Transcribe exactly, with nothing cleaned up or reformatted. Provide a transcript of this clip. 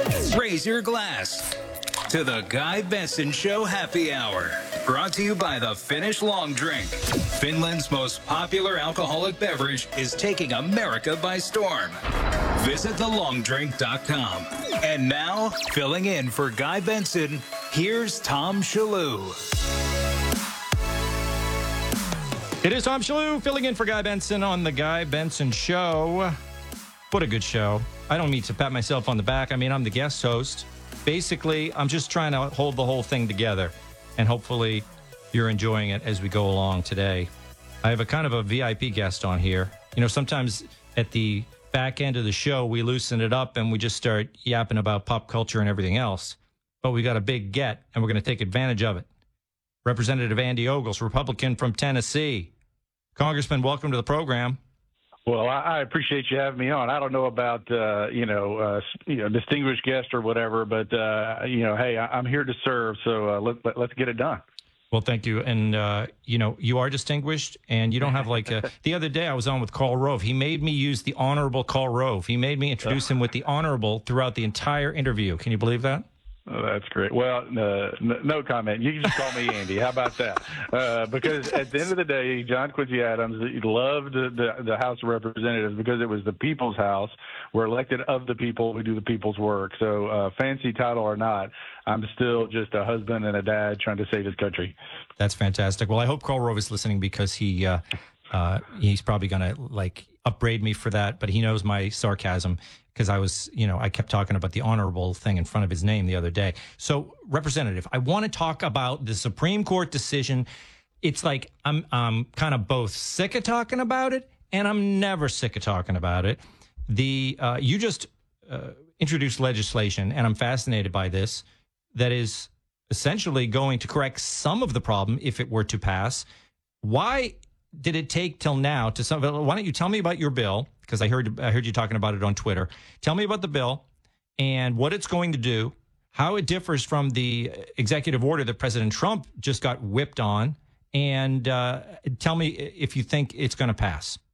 Raise your glass to the Guy Benson Show Happy Hour. Brought to you by the Finnish Long Drink. Finland's most popular alcoholic beverage is taking America by storm. Visit the long drink dot com. And now, filling in for Guy Benson, here's Tom Shillue. It is Tom Shillue filling in for Guy Benson on the Guy Benson Show. What a good show. I don't mean to pat myself on the back. I mean, I'm the guest host. Basically, I'm just trying to hold the whole thing together, and hopefully you're enjoying it as we go along today. I have a kind of a V I P guest on here. You know, sometimes at the back end of the show, we loosen it up and we just start yapping about pop culture and everything else. But we got a big get, and we're going to take advantage of it. Representative Andy Ogles, Republican from Tennessee. Congressman, welcome to the program. Well, I, I appreciate you having me on. I don't know about, uh, you know, uh, you know, distinguished guest or whatever, but, uh, you know, hey, I, I'm here to serve, so uh, let, let, let's get it done. Well, thank you. And, uh, you know, you are distinguished, and you don't have like a, the other day I was on with Karl Rove. He made me use the Honorable Karl Rove. He made me introduce him with the Honorable throughout the entire interview. Can you believe that? Oh, that's great. Well, uh, no, no comment. You can just call me Andy. How about that? Uh, because at the end of the day, John Quincy Adams loved the, the House of Representatives because it was the people's house. We're elected of the people. We do the people's work. So uh, fancy title or not, I'm still just a husband and a dad trying to save his country. That's fantastic. Well, I hope Karl Rove is listening because he uh, uh, he's probably going to like upbraid me for that, but he knows my sarcasm. Because I was, you know, I kept talking about the honorable thing in front of his name the other day. So, Representative, I want to talk about the Supreme Court decision. It's like I'm, I'm kind of both sick of talking about it, and I'm never sick of talking about it. The uh, you just uh, introduced legislation, and I'm fascinated by this, that is essentially going to correct some of the problem if it were to pass. Why did it take till now to some? Why don't you tell me about your bill? Because I heard I heard you talking about it on Twitter. Tell me about the bill and what it's going to do, how it differs from the executive order that President Trump just got whipped on, and uh, tell me if you think it's going to pass.